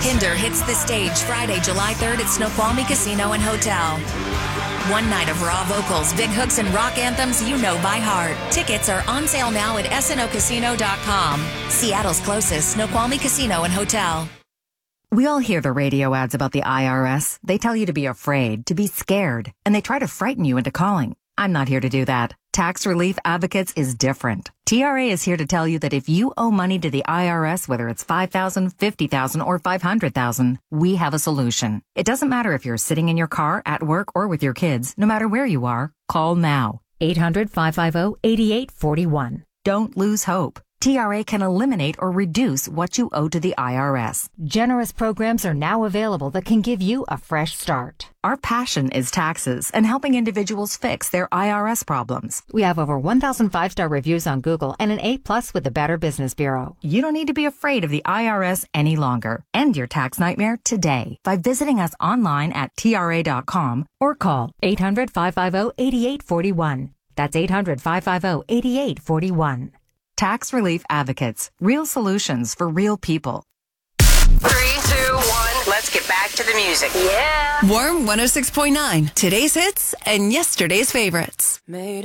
Hinder hits the stage Friday, July 3rd at Snoqualmie Casino and Hotel. One night of raw vocals, big hooks, and rock anthems you know by heart. Tickets are on sale now at snocasino.com. Seattle's closest Snoqualmie Casino and Hotel. We all hear the radio ads about the IRS. They tell you to be afraid, to be scared, and they try to frighten you into calling. I'm not here to do that. Tax Relief Advocates is different. TRA is here to tell you that if you owe money to the IRS, whether it's $5,000, $50,000, or $500,000, we have a solution. It doesn't matter if you're sitting in your car, at work, or with your kids. No matter where you are, call now. 800-550-8841. Don't lose hope. TRA can eliminate or reduce what you owe to the IRS. Generous programs are now available that can give you a fresh start. Our passion is taxes and helping individuals fix their IRS problems. We have over 1,000 5-star reviews on Google and an A+ with the Better Business Bureau. You don't need to be afraid of the IRS any longer. End your tax nightmare today by visiting us online at TRA.com or call 800-550-8841. That's 800-550-8841. Tax Relief Advocates. Real solutions for real people. 3, 2, 1. Let's get back to the music. Yeah. Warm 106.9. Today's hits and yesterday's favorites.